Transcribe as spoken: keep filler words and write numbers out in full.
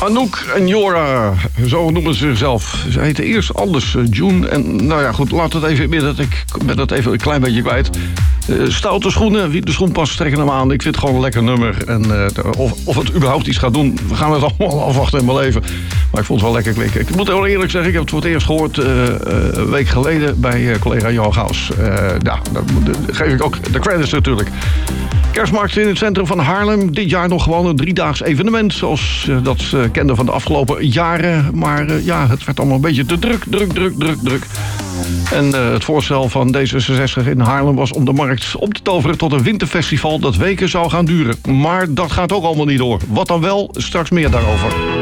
Anouk en Jora, zo noemen ze zichzelf. Ze heten eerst anders June. En nou ja, goed, laat het even in midden. Ik ben dat even een klein beetje kwijt. Uh, stoute schoenen, wie de schoen past, trekken hem aan. Ik vind het gewoon een lekker nummer. En uh, of, of het überhaupt iets gaat doen, we gaan het allemaal afwachten en beleven. Maar ik vond het wel lekker klinken. Ik moet heel eerlijk zeggen, ik heb het voor het eerst gehoord uh, een week geleden bij uh, collega Johan Gauws. Uh, ja, daar geef ik ook de credits natuurlijk. Kerstmarkt in het centrum van Haarlem. Dit jaar nog gewoon een driedaags evenement. Zoals uh, dat uh, kenden van de afgelopen jaren. Maar uh, ja, het werd allemaal een beetje te druk, druk, druk, druk, druk. En uh, het voorstel van D zesenzestig in Haarlem was om de markt om te toveren tot een winterfestival dat weken zou gaan duren. Maar dat gaat ook allemaal niet door. Wat dan wel? Straks meer daarover.